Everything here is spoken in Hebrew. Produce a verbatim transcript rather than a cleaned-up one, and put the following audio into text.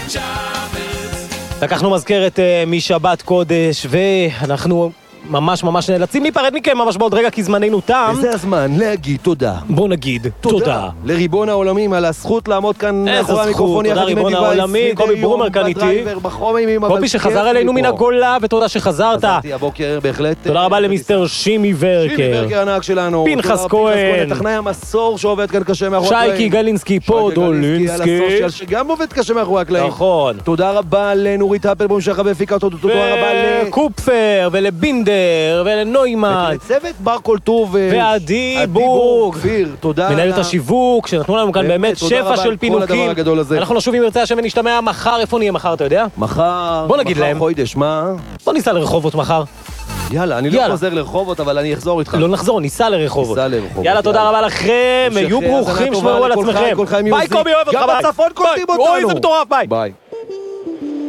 לקחנו מזכרת uh, משבת קודש, ואנחנו ממש ממש נאלצים להיפרד מכם ממש בעוד רגע, כי זמננו תם. וזה הזמן להגיד תודה. בוא נגיד תודה. תודה. לריבון העולמים על הזכות לעמוד כאן מאחורי המיקרופון יחד עם אדי וייס, קובי ברומר כאן איתי. קובי שחזר אלינו מן הגולה, ותודה שחזרת. חזרתי הבוקר בהחלט. תודה רבה למיסטר שימי ורקר. שימי ורקר הנהג שלנו. פנחס כהן. טכנאי המסור שעובד כאן קשה מאחורי הקלעים. שייקי גלינסקי פודולינסקי. שגם עובד קשה מאחורי הקלעים. נכון. תודה רבה לנורית אפלבום שהחבר הפיקה אותו. תודה רבה לקופפר ולבינדר ולנוימן ולצוות בר כל טוב ועדי בורג, תודה מנהלת השיווק שנתנו לנו כאן באמת שפע של פינוקים. אנחנו נשוב עם ירצה השם ונשתמע מחר. איפה נהיה מחר, אתה יודע? מחר, בוא נגיד להם, חודש, מה? בוא ניסע לרחובות מחר. יאללה, אני לא חוזר לרחובות, אבל אני אחזור איתך. לא נחזור, ניסע לרחובות. ניסע לרחובות. יאללה, תודה רבה לכם, היו ברוכים, שמרו על עצמכם. ביי קובי, אוהב אותך, ביי. אוי, זה מטורף, ביי. ביי.